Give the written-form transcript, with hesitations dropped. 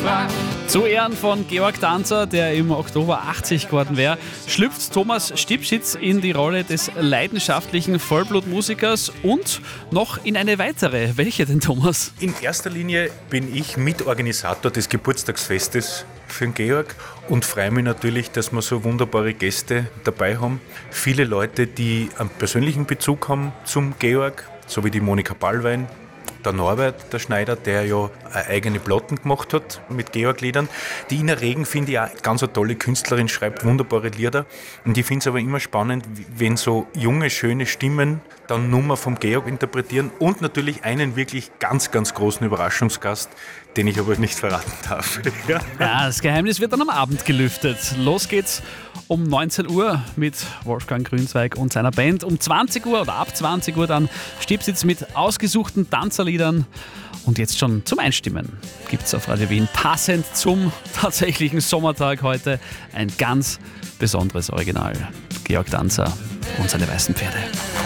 Zu Ehren von Georg Danzer, der im Oktober 80 geworden wäre, schlüpft Thomas Stipschitz in die Rolle des leidenschaftlichen Vollblutmusikers und noch in eine weitere. Welche denn, Thomas? In erster Linie bin ich Mitorganisator des Geburtstagsfestes für den Georg und freue mich natürlich, dass wir so wunderbare Gäste dabei haben. Viele Leute, die einen persönlichen Bezug haben zum Georg, so wie die Monika Ballwein, der Norbert, der Schneider, der ja eine eigene Platten gemacht hat mit Georg-Liedern. Die Ina Regen finde ich auch ganz eine tolle Künstlerin, schreibt wunderbare Lieder. Und ich finde es aber immer spannend, wenn so junge, schöne Stimmen dann Nummer vom Georg interpretieren und natürlich einen wirklich ganz, ganz großen Überraschungsgast, den ich aber nicht verraten darf. Ja, das Geheimnis wird dann am Abend gelüftet. Los geht's um 19 Uhr mit Wolfgang Grünzweig und seiner Band. Um 20 Uhr oder ab 20 Uhr dann Stipschitz mit ausgesuchten Tanzerliedern. Und jetzt schon zum Einstimmen gibt's auf Radio Wien passend zum tatsächlichen Sommertag heute ein ganz besonderes Original. Georg Danzer und seine weißen Pferde.